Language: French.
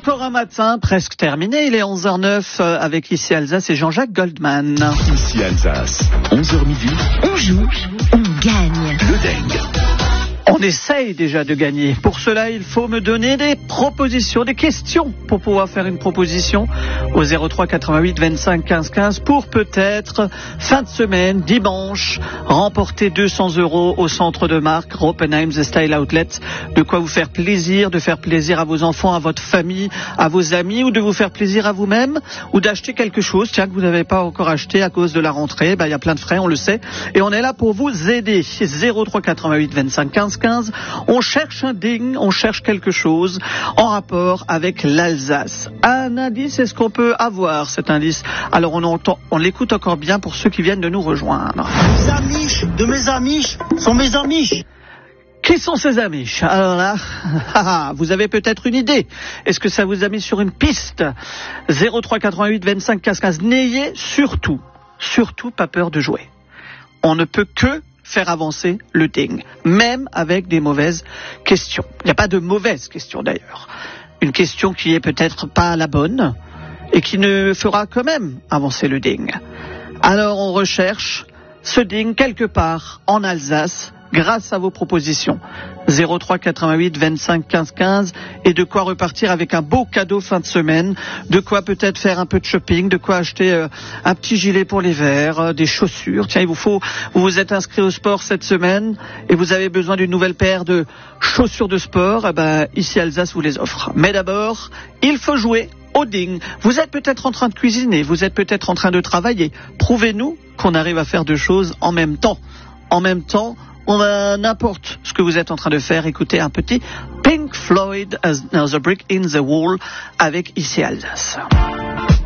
Encore un matin presque terminé, il est 11h09 avec Ici Alsace et Jean-Jacques Goldman. Ici Alsace, 11h midi. On joue, on gagne. Le Deng. On essaye déjà de gagner. Pour cela, il faut me donner des propositions, des questions pour pouvoir faire une proposition au 03 88 25 15 15 pour peut-être, fin de semaine, dimanche, remporter 200 € au centre de marque Roppenheim The Style Outlet. De quoi vous faire plaisir, de faire plaisir à vos enfants, à votre famille, à vos amis, ou de vous faire plaisir à vous-même, ou d'acheter quelque chose, tiens, que vous n'avez pas encore acheté à cause de la rentrée. Il y a plein de frais, on le sait. Et on est là pour vous aider. 03 88 25 15 15. On cherche un ding, on cherche quelque chose en rapport avec l'Alsace. Un indice, est-ce qu'on peut avoir cet indice? Alors on l'écoute encore bien pour ceux qui viennent de nous rejoindre. Les Amish de mes Amish sont mes Amish. Qui sont ces Amish? Alors là, vous avez peut-être une idée. Est-ce que ça vous a mis sur une piste? 03 88 25 15 15. N'ayez surtout pas peur de jouer. On ne peut que faire avancer le ding, même avec des mauvaises questions. Il n'y a pas de mauvaises questions d'ailleurs. Une question qui est peut-être pas la bonne et qui ne fera quand même avancer le ding. Alors on recherche ce ding quelque part en Alsace grâce à vos propositions. 03 88 25 15 15 et de quoi repartir avec un beau cadeau fin de semaine, de quoi peut-être faire un peu de shopping, de quoi acheter un petit gilet pour l'hiver, des chaussures. Tiens, vous vous êtes inscrit au sport cette semaine et vous avez besoin d'une nouvelle paire de chaussures de sport, ici Alsace vous les offre. Mais d'abord, il faut jouer au ding. Vous êtes peut-être en train de cuisiner, vous êtes peut-être en train de travailler. Prouvez-nous qu'on arrive à faire deux choses en même temps. En même temps, on a n'importe ce que vous êtes en train de faire. Écoutez un petit Pink Floyd, Another Brick in the Wall avec Ici Alsace.